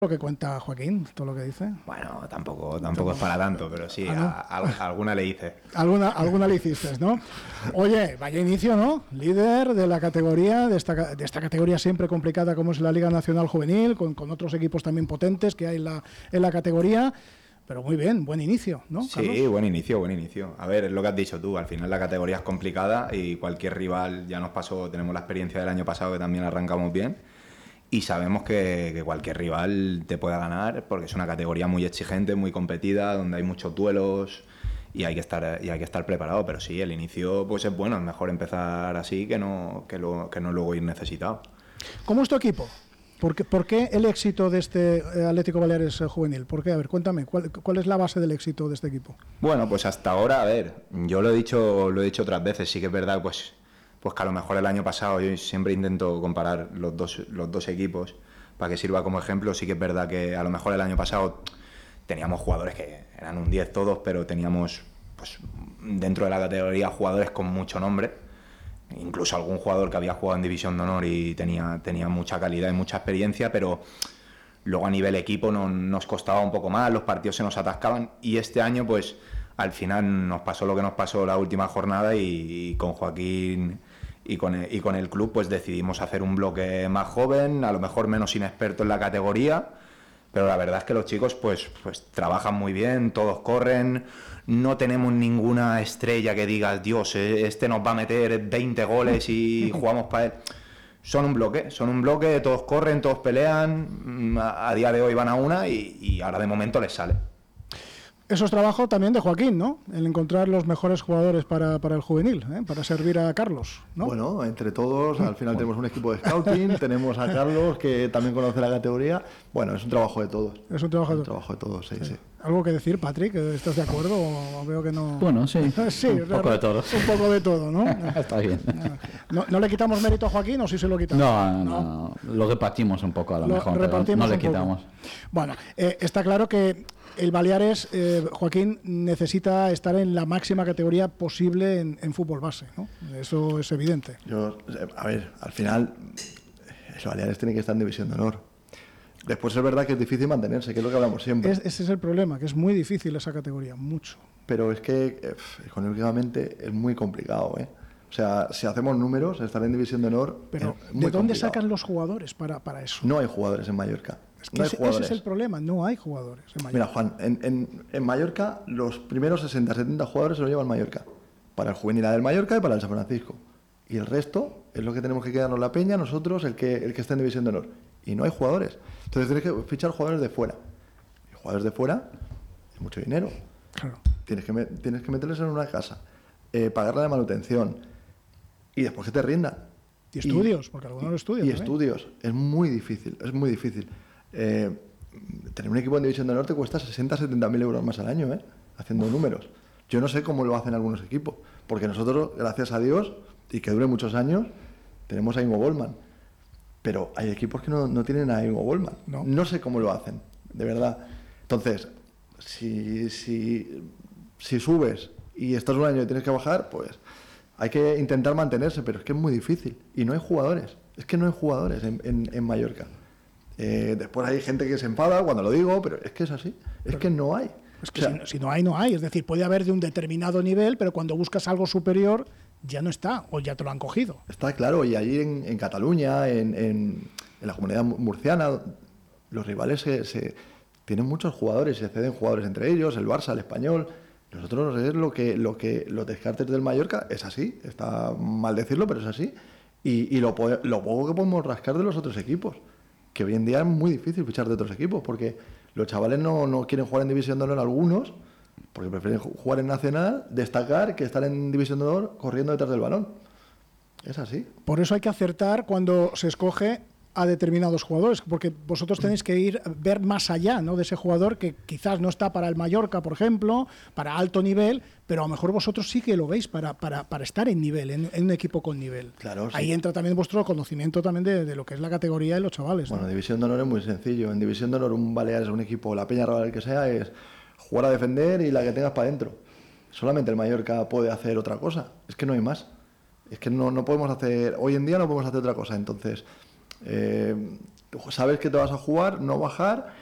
Lo que cuenta Joaquín, todo lo que dice. Bueno, tampoco es para tanto, pero sí, ¿no? alguna le hice. Alguna le hiciste, ¿no? Oye, vaya inicio, ¿no? Líder de la categoría, de esta categoría siempre complicada como es la Liga Nacional Juvenil, con otros equipos también potentes que hay en la categoría. Pero muy bien, buen inicio, ¿no, Carlos? Sí, buen inicio. A ver, es lo que has dicho tú, al final la categoría es complicada y cualquier rival, ya nos pasó, tenemos la experiencia del año pasado que también arrancamos bien y sabemos que cualquier rival te pueda ganar porque es una categoría muy exigente, muy competida, donde hay muchos duelos y hay que estar preparado, pero sí, el inicio pues es bueno, es mejor empezar así que no luego ir necesitado. ¿Cómo es tu equipo? ¿Por qué el éxito de este Atlético Baleares juvenil? ¿Por qué? A ver, cuéntame, ¿cuál es la base del éxito de este equipo? Bueno, pues hasta ahora, a ver, yo lo he dicho otras veces, sí que es verdad, pues que a lo mejor el año pasado, yo siempre intento comparar los dos equipos para que sirva como ejemplo, sí que es verdad que a lo mejor el año pasado teníamos jugadores que eran un 10 todos, pero teníamos pues dentro de la categoría jugadores con mucho nombre. Incluso algún jugador que había jugado en División de Honor y tenía mucha calidad y mucha experiencia, pero luego a nivel equipo nos costaba un poco más, los partidos se nos atascaban y este año pues al final nos pasó lo que nos pasó la última jornada y con Joaquín y con el club pues decidimos hacer un bloque más joven, a lo mejor menos inexperto en la categoría, pero la verdad es que los chicos pues trabajan muy bien, todos corren, no tenemos ninguna estrella que digas, Dios, este nos va a meter 20 goles y jugamos para él. Son un bloque, todos corren, todos pelean, a día de hoy van a una y ahora de momento les sale. Eso es trabajo también de Joaquín, ¿no? El encontrar los mejores jugadores para el juvenil, para servir a Carlos, ¿no? Bueno, entre todos, al final tenemos un equipo de scouting, tenemos a Carlos, que también conoce la categoría. Bueno, es un trabajo de todos. Es un trabajo de todos, sí. ¿Algo que decir, Patrick? ¿Estás de acuerdo o veo que no? Bueno, sí. Sí, un poco de todo. Un poco de todo, ¿no? Está bien. ¿No le quitamos mérito a Joaquín o sí se lo quitamos? No. Lo repartimos un poco a lo mejor, pero no le quitamos. Bueno, está claro que el Baleares, Joaquín, necesita estar en la máxima categoría posible en fútbol base, ¿no? Eso es evidente. A ver, al final, el Baleares tiene que estar en División de Honor. Después es verdad que es difícil mantenerse, que es lo que hablamos siempre. Ese es el problema, que es muy difícil esa categoría, mucho. Pero es que económicamente es muy complicado, ¿eh? O sea, si hacemos números, estar en División de Honor. Pero ¿de dónde sacan los jugadores para eso? No hay jugadores en Mallorca. Es que ese es el problema, no hay jugadores en Mallorca. Mira, Juan, en Mallorca los primeros 60-70 jugadores se lo llevan Mallorca. Para el juvenil del Mallorca y para el San Francisco. Y el resto es lo que tenemos que quedarnos la peña, nosotros, el que está en División de Honor. Y no hay jugadores. Entonces tienes que fichar jugadores de fuera. Y jugadores de fuera es mucho dinero. Claro. Tienes que meterles en una casa, pagarla de manutención y después que te rindan. Y estudios, porque algunos estudian. Y estudios. Es muy difícil, tener un equipo en División de Honor te cuesta 60-70.000 euros más al año, haciendo números. Yo no sé cómo lo hacen algunos equipos, porque nosotros, gracias a Dios, y que dure muchos años, tenemos a Ingo Bollmann. Pero hay equipos que no tienen a Ingo Bollmann. No sé cómo lo hacen, de verdad. Entonces, si subes y estás un año y tienes que bajar, pues hay que intentar mantenerse, pero es que es muy difícil. Y no hay jugadores. Es que no hay jugadores en Mallorca. Después hay gente que se enfada cuando lo digo, pero es que es así. Es que no hay. Es que si no hay, no hay. Es decir, puede haber de un determinado nivel, pero cuando buscas algo superior, ya no está, o ya te lo han cogido. Está claro, y allí en Cataluña, en la comunidad murciana, los rivales tienen muchos jugadores, se ceden jugadores entre ellos, el Barça, el Español. Nosotros es lo que los descartes del Mallorca es así, está mal decirlo, pero es así. Y lo poco que podemos rascar de los otros equipos, que hoy en día es muy difícil fichar de otros equipos, porque los chavales no quieren jugar en División de Honor algunos, porque prefieren jugar en Nacional, destacar, que estar en División de Honor corriendo detrás del balón. Es así. Por eso hay que acertar cuando se escoge a determinados jugadores, porque vosotros tenéis que ver más allá, ¿no?, de ese jugador que quizás no está para el Mallorca, por ejemplo, para alto nivel, pero a lo mejor vosotros sí que lo veis para estar en nivel, en un equipo con nivel. Claro, sí. Ahí entra también vuestro conocimiento también de lo que es la categoría de los chavales, ¿no? Bueno, División de Honor es muy sencillo. En División de Honor un Baleares, un equipo, la Peña Rabal, el que sea, es jugar a defender y la que tengas para adentro. Solamente el Mallorca puede hacer otra cosa. Es que no hay más. Es que no podemos hacer, hoy en día no podemos hacer otra cosa. Entonces, Sabes que te vas a jugar, no bajar